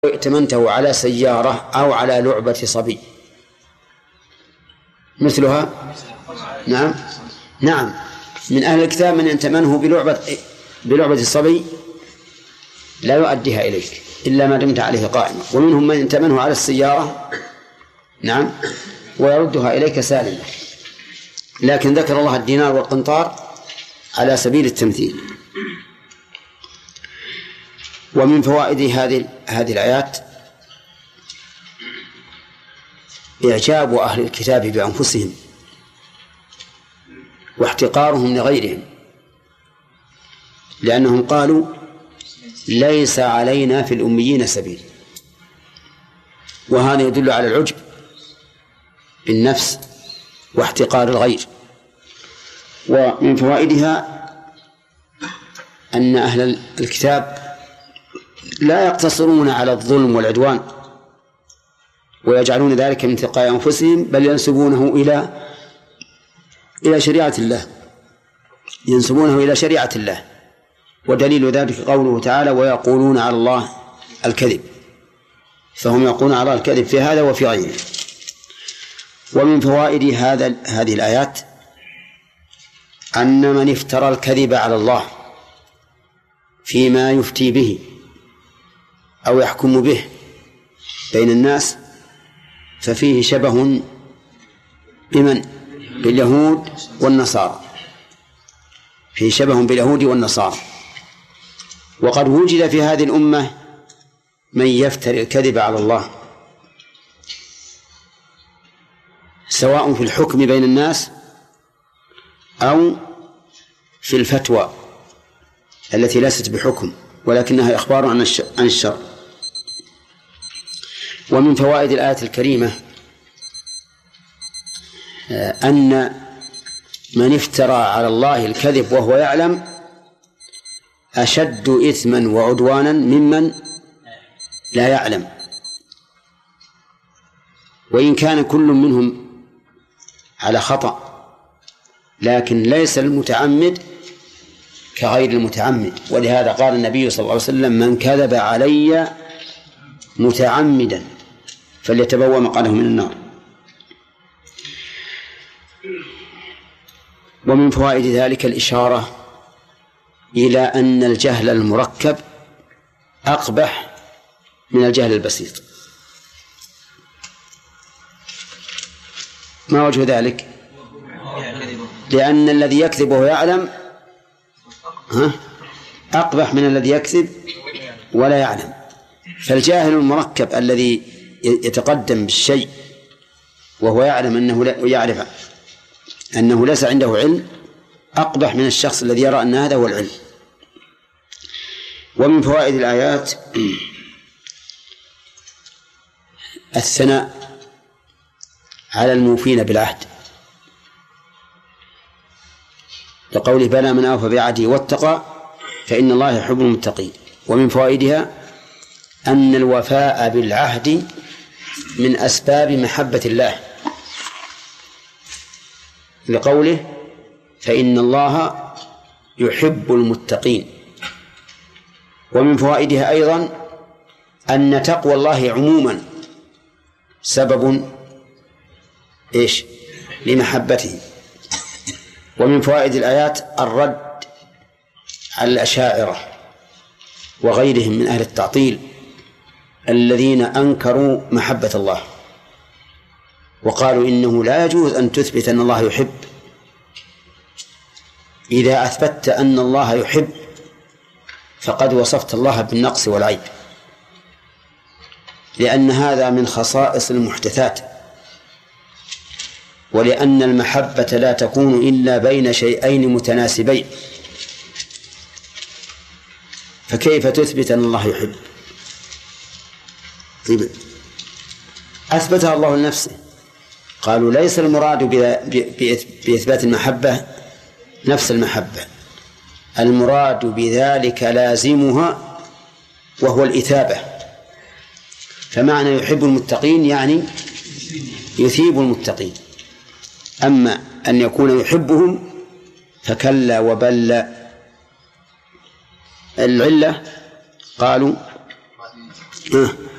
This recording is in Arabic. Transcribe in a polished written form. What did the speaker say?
ائتمنته على سيارة أو على لعبة صبي مثلها. نعم من أهل الكتاب من ائتمنه بلعبة الصبي لا يؤديها إليك إلا ما دمت عليه قائما، ومنهم من ائتمنه على السيارة ويردها إليك سالما، لكن ذكر الله الدينار والقنطار على سبيل التمثيل. ومن فوائد هذه الآيات إعجاب أهل الكتاب بأنفسهم واحتقارهم لغيرهم، لأنهم قالوا ليس علينا في الأميين سبيل، وهذا يدل على العجب بالنفس واحتقار الغير. ومن فوائدها أن أهل الكتاب لا يقتصرون على الظلم والعدوان ويجعلون ذلك من تلقاء أنفسهم، بل ينسبونه إلى شريعة الله، ينسبونه إلى شريعة الله. ودليل ذلك قوله تعالى ويقولون على الله الكذب، فهم يقولون على الله الكذب في هذا وفي غيره. ومن فوائد هذه الآيات أن من افترى الكذب على الله فيما يفتي به أو يحكم به بين الناس ففيه شبه بمن؟ باليهود والنصارى، فيه شبه باليهود والنصارى. وقد وجد في هذه الأمة من يفتري الكذب على الله، سواء في الحكم بين الناس أو في الفتوى التي ليست بحكم ولكنها إخبار عن الشر. ومن فوائد الآية الكريمة أن من افترى على الله الكذب وهو يعلم أشد إثما وعدوانا ممن لا يعلم، وإن كان كل منهم على خطأ، لكن ليس المتعمد كغير المتعمد. ولهذا قال النبي صلى الله عليه وسلم من كذب علي متعمدا فليتبوأ مقعده من النار. ومن فوائد ذلك الإشارة إلى أن الجهل المركب أقبح من الجهل البسيط. ما وجه ذلك؟ لأن الذي يكذب وهو يعلم أقبح من الذي يكذب ولا يعلم. فالجاهل المركب الذي يتقدم بالشيء وهو يعلم يعرف أنه ليس عنده علم أقبح من الشخص الذي يرى أن هذا هو العلم. ومن فوائد الآيات الثناء على الموفين بالعهد، لقوله بلى من أوفى بعهده واتقى فإن الله يحب المتقين. ومن فوائدها أن الوفاء بالعهد من أسباب محبة الله، لقوله فإن الله يحب المتقين. ومن فوائدها أيضا أن تقوى الله عموما سبب لمحبته. ومن فوائد الآيات الرد على الأشاعرة وغيرهم من أهل التعطيل الذين أنكروا محبة الله وقالوا إنه لا يجوز أن تثبت أن الله يحب. إذا أثبتت أن الله يحب فقد وصفت الله بالنقص والعيب، لأن هذا من خصائص المحدثات، ولأن المحبة لا تكون إلا بين شيئين متناسبين، فكيف تثبت أن الله يحب؟ طيب أثبتها الله لنفسه، قالوا ليس المراد بإثبات المحبة نفس المحبة، المراد بذلك لازمها وهو الإثابة. فمعنى يحب المتقين يعني يثيب المتقين، أما أن يكون يحبهم فكلا وبل. العلة قالوا